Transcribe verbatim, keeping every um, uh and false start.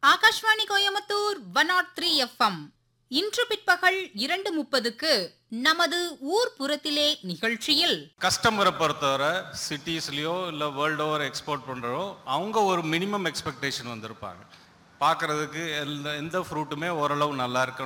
Akashvani Coimbatore one not three FM. இன்று பிற்பகல் இரண்டு முப்பதுக்கு நமது ஊர் புறத்திலே நிகழ்ச்சியில் கஸ்டமரை பொறுத்தவரை சிட்டிஸ்லயோ இல்லை வேர்ல்டு ஓவர் எக்ஸ்போர்ட் பண்ணுறோ அவங்க ஒரு மினிமம் எக்ஸ்பெக்டேஷன் வந்திருப்பாங்க. பார்க்கறதுக்கு எந்த எந்த ஃப்ரூட்டுமே ஓரளவு நல்லா இருக்கு